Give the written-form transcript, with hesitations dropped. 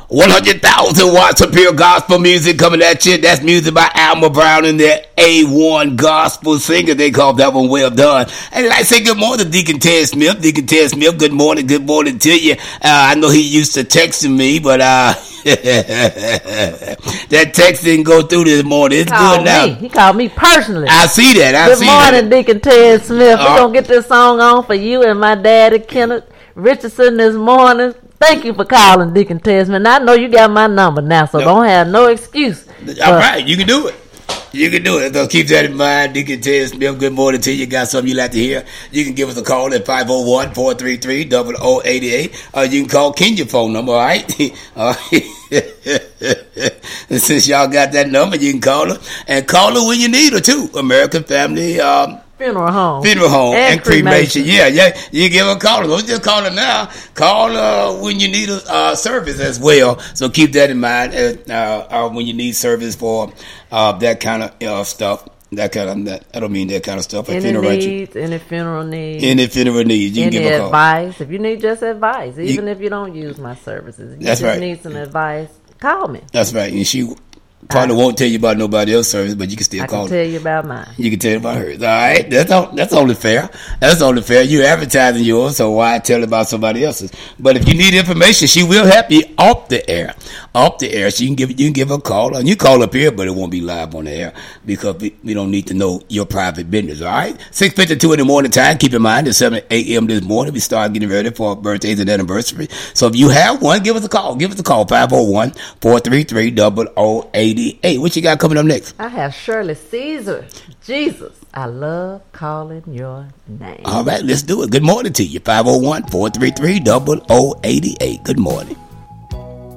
100,000 watts of pure gospel music coming at you. That's music by Alma Brown and their A1 gospel singer. They call that one Well Done. And I say good morning, Deacon Ted Smith. Deacon Ted Smith, good morning to you. I know he used to texting me, but that text didn't go through this morning. It's good now. He called me personally. I see that. Good morning, Deacon Ted Smith. We're going to get this song on for you and my daddy, Kenneth Richardson, this morning. Thank you for calling, Deacon Ted Smith. I know you got my number now, so don't have no excuse. All right, you can do it. You can do it. So keep that in mind. Deacon Ted Smith, good morning to you. Got something you like to hear? You can give us a call at 501-433-0088. Or you can call Kenya phone number, all right? Since y'all got that number, you can call her. And call her when you need her, too. American Family Funeral home and cremation. Yeah. You give her a call. Don't just call her now. Call her when you need a service as well. So keep that in mind when you need service for that kind of stuff. I don't mean that kind of stuff. Any funeral needs. You can give her a call. Advice. If you need just advice, even if you don't use my services, if you need some advice, call me. That's right. And she probably won't tell you about nobody else's service, but you can still call her. I can tell you about mine. You can tell you about hers. All right? That's only fair. That's only fair. You're advertising yours, so why tell about somebody else's? But if you need information, she will help you off the air. So you can give her a call. And you call up here, but it won't be live on the air because we don't need to know your private business. All right? 6:52 in the morning time. Keep in mind, it's 7 a.m. this morning. We start getting ready for birthdays and anniversaries. So if you have one, give us a call. 501-433-0088. What you got coming up next? I have Shirley Caesar. Jesus, I love calling your name. All right, let's do it. Good morning to you. 501-433-0088. Good morning.